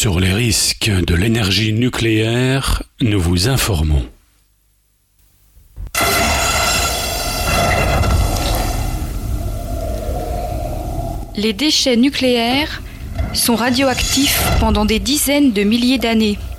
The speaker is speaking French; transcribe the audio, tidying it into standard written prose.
Sur les risques de l'énergie nucléaire, nous vous informons. Les déchets nucléaires sont radioactifs pendant des dizaines de milliers d'années.